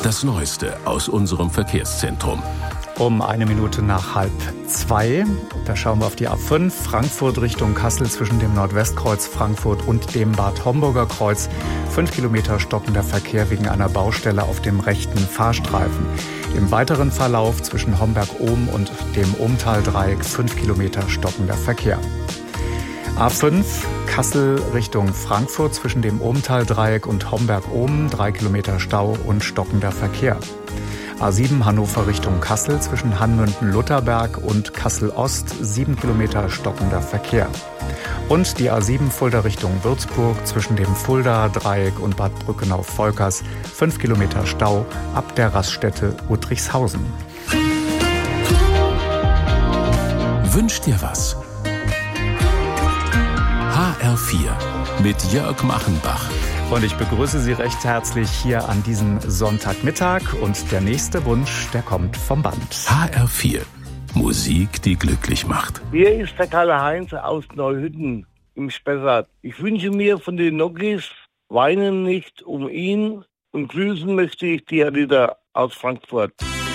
Das Neueste aus unserem Verkehrszentrum. Um 1 Minute nach 1:30. Da schauen wir auf die A5, Frankfurt Richtung Kassel zwischen dem Nordwestkreuz Frankfurt und dem Bad Homburger Kreuz. 5 Kilometer stockender Verkehr wegen einer Baustelle auf dem rechten Fahrstreifen. Im weiteren Verlauf zwischen Homberg-Ohm und dem Ohmtal-Dreieck 5 Kilometer stockender Verkehr. A5 Kassel Richtung Frankfurt zwischen dem Ohmtal-Dreieck und Homberg-Ohm 3 Kilometer Stau und stockender Verkehr. A7 Hannover Richtung Kassel zwischen Hanmünden-Lutherberg und Kassel-Ost 7 Kilometer stockender Verkehr. Und die A7 Fulda Richtung Würzburg zwischen dem Fulda-Dreieck und Bad Brückenau-Volkers 5 Kilometer Stau ab der Raststätte Uttrichshausen. Wünsch dir was? HR4 mit Jörg Machenbach. Und ich begrüße Sie recht herzlich hier an diesem Sonntagmittag. Und der nächste Wunsch, der kommt vom Band. HR4. Musik, die glücklich macht. Hier ist der Karl-Heinz aus Neuhütten im Spessart. Ich wünsche mir von den Nokis Weinen nicht um ihn und grüßen möchte ich die Rita aus Frankfurt.